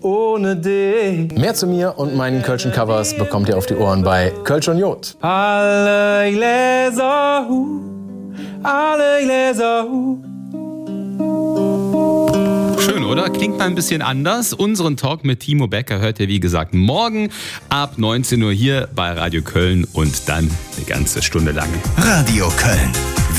ohne dich. Mehr zu mir und meinen Kölschen Covers bekommt ihr auf die Ohren bei Kölsch und Jod. Alle Gläser, alle Gläser, Schön, oder? Klingt mal ein bisschen anders. Unseren Talk mit Timo Becker hört ihr, wie gesagt, morgen ab 19 Uhr hier bei Radio Köln und dann eine ganze Stunde lang. Radio Köln.